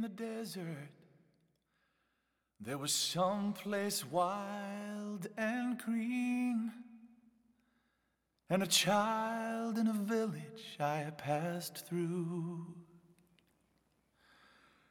the desert, there was some place wild and green, and a child in a village I passed through.